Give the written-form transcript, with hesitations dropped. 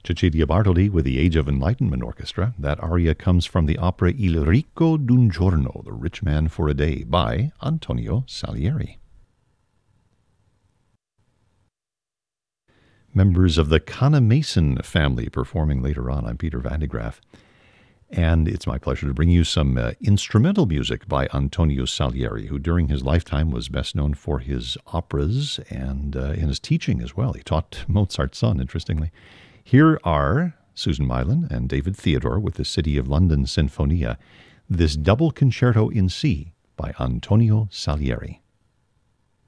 Cecilia Bartoli with the Age of Enlightenment Orchestra. That aria comes from the opera Il Ricco d'un Giorno, The Rich Man for a Day, by Antonio Salieri. Members of the Cana-Mason family performing later on. I'm Peter Van de Graaff. And it's my pleasure to bring you some instrumental music by Antonio Salieri, who during his lifetime was best known for his operas and in his teaching as well. He taught Mozart's son, interestingly. Here are Susan Mylan and David Theodore with the City of London Sinfonia, this double concerto in C by Antonio Salieri.